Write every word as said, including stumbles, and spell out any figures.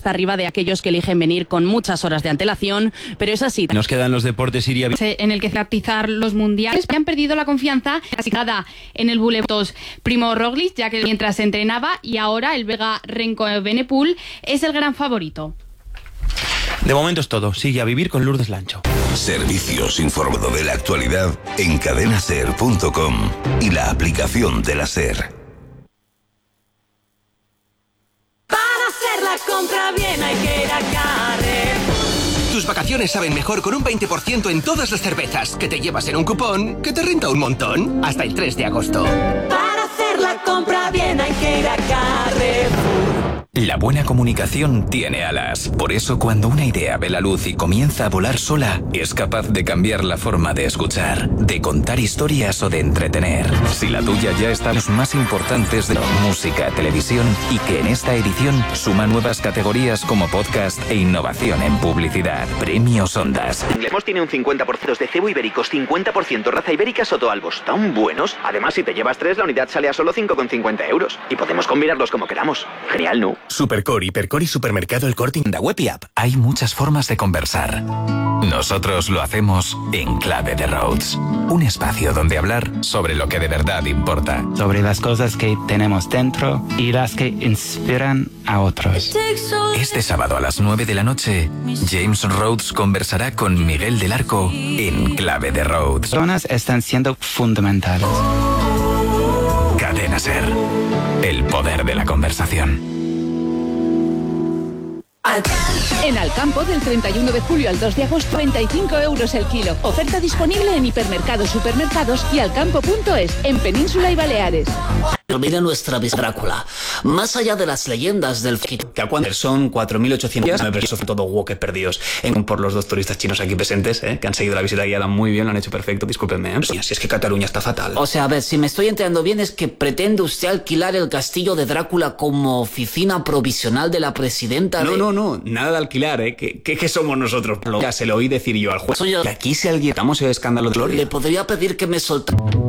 está arriba de aquellos que eligen venir con muchas horas de antelación, pero es así. Nos quedan los deportes, Iria. En el que garantizar los mundiales han perdido la confianza asignada en el Buletos Primo Roglic, ya que mientras se entrenaba, y ahora el belga Renko Benepul es el gran favorito. De momento es todo. Sigue a vivir con Lourdes Lancho. Servicios informado de la actualidad en cadena ser punto com y la aplicación de la SER. Para hacer la compra bien hay que ir a Carrefour. Tus vacaciones saben mejor con un veinte por ciento en todas las cervezas que te llevas en un cupón que te renta un montón hasta el tres de agosto. Para hacer la compra bien hay que ir a Carrefour. La buena comunicación tiene alas. Por eso, cuando una idea ve la luz y comienza a volar sola, es capaz de cambiar la forma de escuchar, de contar historias o de entretener. Si la tuya ya está en los más importantes de música, televisión, y que en esta edición suma nuevas categorías como podcast e innovación en publicidad. Premios Ondas. Lemos tiene un cincuenta por ciento de cebo ibéricos, cincuenta por ciento raza ibérica Sotoalbos. Tan buenos. Además, si te llevas tres, la unidad sale a solo cinco con cincuenta euros. Y podemos combinarlos como queramos. Genial, ¿no? Supercore, Hipercore y Supermercado El Corte Inglés. Web y app. Hay muchas formas de conversar. Nosotros lo hacemos en Clave de Rhodes. Un espacio donde hablar sobre lo que de verdad importa. Sobre las cosas que tenemos dentro y las que inspiran a otros. Este sábado a las nueve de la noche, James Rhodes conversará con Miguel del Arco en Clave de Rhodes. Personas están siendo fundamentales. Cadena Ser. El poder de la conversación. En Alcampo, del treinta y uno de julio al dos de agosto, treinta y cinco euros el kilo. Oferta disponible en hipermercados, supermercados y alcampo punto es, en Península y Baleares. Mira nuestra vista Drácula. Más allá de las leyendas del que a cuando son cuatro mil ochocientos me preciso todo woke perdidos en, por los dos turistas chinos aquí presentes, ¿eh? Que han seguido la visita guiada muy bien, lo han hecho perfecto, discúlpenme, ¿eh? Si es que Cataluña está fatal. O sea, a ver, si me estoy enterando bien es que pretende usted alquilar el castillo de Drácula como oficina provisional de la presidenta de... No, no, no, nada de alquilar, ¿eh? Que, que, que somos nosotros. Ya se lo oí decir yo al juez. Soy yo. Que aquí si alguien... Estamos en el escándalo de Gloria. Le podría pedir que me soltara...